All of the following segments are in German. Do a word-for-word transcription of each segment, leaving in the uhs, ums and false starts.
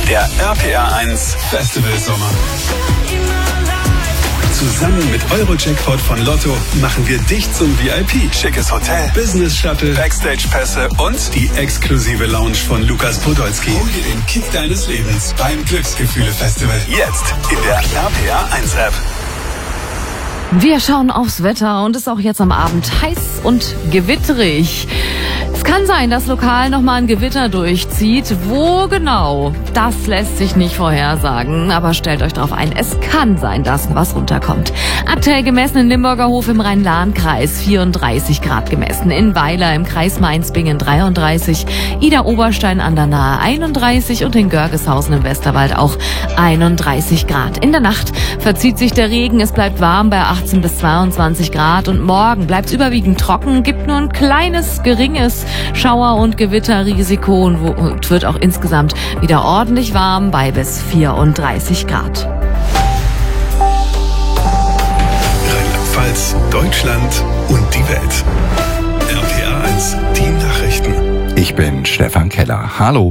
Der R P R eins Festival Sommer. Zusammen mit Euro-Jackpot von Lotto machen wir dich zum V I P. Schickes Hotel, Business-Shuttle, Backstage-Pässe und die exklusive Lounge von Lukas Podolski. Hol dir den Kick deines Lebens beim Glücksgefühle-Festival. Jetzt in der R P R eins App. Wir schauen aufs Wetter und es ist auch jetzt am Abend heiß und gewitterig. Es kann sein, dass lokal nochmal ein Gewitter durchzieht. Wo genau? Das lässt sich nicht vorhersagen. Aber stellt euch darauf ein, es kann sein, dass was runterkommt. Aktuell gemessen in Limburger Hof im Rhein-Lahn-Kreis vierunddreißig Grad gemessen. In Weiler im Kreis Mainz-Bingen dreiunddreißig. Ida-Oberstein an der Nahe einunddreißig und in Görgeshausen im Westerwald auch einunddreißig Grad. In der Nacht verzieht sich der Regen. Es bleibt warm bei achtzehn bis zweiundzwanzig Grad. Und morgen bleibt es überwiegend trocken. Gibt nur ein kleines, geringes Schauer- und Gewitterrisiko und wird auch insgesamt wieder ordentlich warm bei bis vierunddreißig Grad. Rheinland-Pfalz, Deutschland und die Welt. R P R eins, die Nachrichten. Ich bin Stefan Keller. Hallo.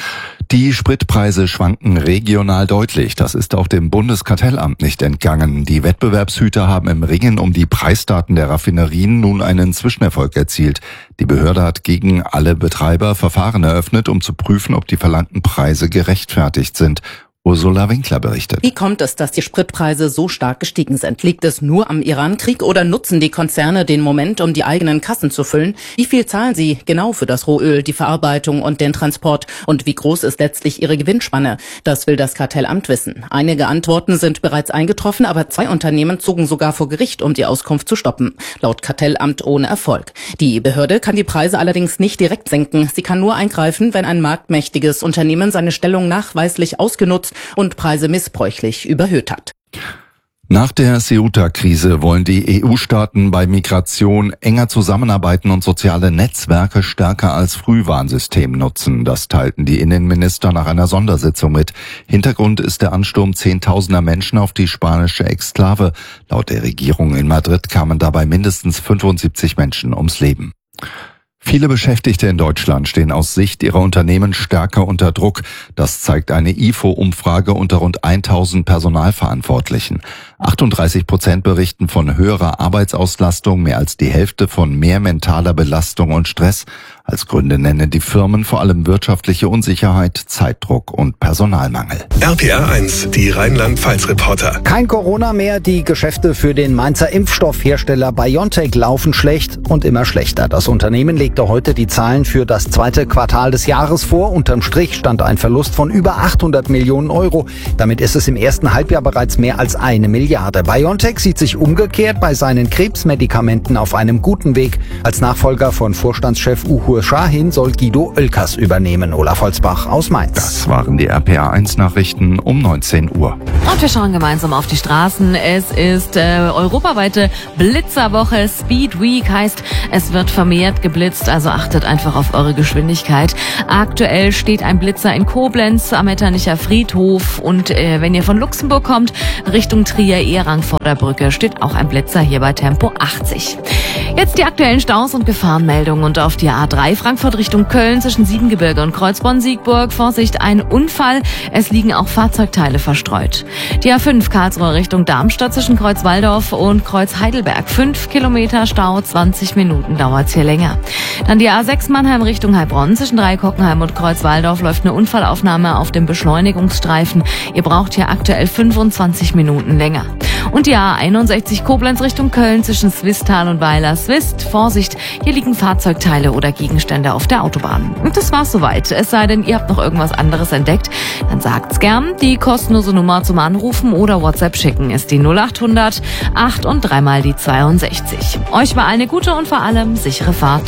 Die Spritpreise schwanken regional deutlich. Das ist auch dem Bundeskartellamt nicht entgangen. Die Wettbewerbshüter haben im Ringen um die Preisdaten der Raffinerien nun einen Zwischenerfolg erzielt. Die Behörde hat gegen alle Betreiber Verfahren eröffnet, um zu prüfen, ob die verlangten Preise gerechtfertigt sind. Ursula Winkler berichtet. Wie kommt es, dass die Spritpreise so stark gestiegen sind? Liegt es nur am Iran-Krieg oder nutzen die Konzerne den Moment, um die eigenen Kassen zu füllen? Wie viel zahlen sie genau für das Rohöl, die Verarbeitung und den Transport? Und wie groß ist letztlich ihre Gewinnspanne? Das will das Kartellamt wissen. Einige Antworten sind bereits eingetroffen, aber zwei Unternehmen zogen sogar vor Gericht, um die Auskunft zu stoppen. Laut Kartellamt ohne Erfolg. Die Behörde kann die Preise allerdings nicht direkt senken. Sie kann nur eingreifen, wenn ein marktmächtiges Unternehmen seine Stellung nachweislich ausgenutzt und Preise missbräuchlich überhöht hat. Nach der Ceuta-Krise wollen die E U-Staaten bei Migration enger zusammenarbeiten und soziale Netzwerke stärker als Frühwarnsystem nutzen. Das teilten die Innenminister nach einer Sondersitzung mit. Hintergrund ist der Ansturm zehntausender Menschen auf die spanische Exklave. Laut der Regierung in Madrid kamen dabei mindestens fünfundsiebzig Menschen ums Leben. Viele Beschäftigte in Deutschland stehen aus Sicht ihrer Unternehmen stärker unter Druck. Das zeigt eine I F O-Umfrage unter rund tausend Personalverantwortlichen. achtunddreißig Prozent berichten von höherer Arbeitsauslastung, mehr als die Hälfte von mehr mentaler Belastung und Stress. Als Gründe nennen die Firmen vor allem wirtschaftliche Unsicherheit, Zeitdruck und Personalmangel. R P R eins, die Rheinland-Pfalz-Reporter. Kein Corona mehr, die Geschäfte für den Mainzer Impfstoffhersteller BioNTech laufen schlecht und immer schlechter. Das Unternehmen legte heute die Zahlen für das zweite Quartal des Jahres vor. Unterm Strich stand ein Verlust von über achthundert Millionen Euro. Damit ist es im ersten Halbjahr bereits mehr als eine Milliarde. BioNTech sieht sich umgekehrt bei seinen Krebsmedikamenten auf einem guten Weg. Als Nachfolger von Vorstandschef Uhur Shahin soll Guido Oelkers übernehmen. Olaf Holzbach aus Mainz. Das waren die R P R eins Nachrichten um neunzehn Uhr. Und wir schauen gemeinsam auf die Straßen. Es ist äh, europaweite Blitzerwoche. Speed Week heißt, es wird vermehrt geblitzt, also achtet einfach auf eure Geschwindigkeit. Aktuell steht ein Blitzer in Koblenz am Metternicher Friedhof und äh, wenn ihr von Luxemburg kommt, Richtung Trier-Ehrang vor der Brücke, steht auch ein Blitzer hier bei Tempo achtzig. Jetzt die aktuellen Staus und Gefahrenmeldungen und auf die A drei Frankfurt Richtung Köln zwischen Siebengebirge und Kreuzbronn-Siegburg. Vorsicht, ein Unfall. Es liegen auch Fahrzeugteile verstreut. Die A fünf Karlsruhe Richtung Darmstadt zwischen Kreuzwaldorf und Kreuzheidelberg. Fünf Kilometer Stau, zwanzig Minuten dauert's hier länger. Dann die A sechs Mannheim Richtung Heilbronn zwischen Dreikockenheim und Kreuzwaldorf läuft eine Unfallaufnahme auf dem Beschleunigungsstreifen. Ihr braucht hier aktuell fünfundzwanzig Minuten länger. Und die A einundsechzig Koblenz Richtung Köln zwischen Swisttal und Weiler-Swist. Vorsicht, hier liegen Fahrzeugteile oder Gegenstände auf der Autobahn. Und das war's soweit. Es sei denn, ihr habt noch irgendwas anderes entdeckt, dann sagt's gern. Die kostenlose Nummer zum Anrufen oder WhatsApp schicken ist die null acht hundert acht und dreimal die zweiundsechzig. Euch war eine gute und vor allem sichere Fahrt.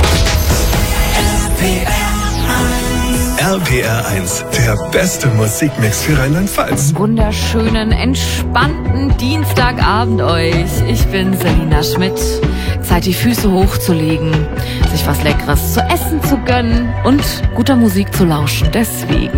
R P R eins, der beste Musikmix für Rheinland-Pfalz. Wunderschönen, entspannten Dienstagabend euch. Ich bin Selina Schmidt. Zeit, die Füße hochzulegen, sich was Leckeres zu essen zu gönnen und guter Musik zu lauschen. Deswegen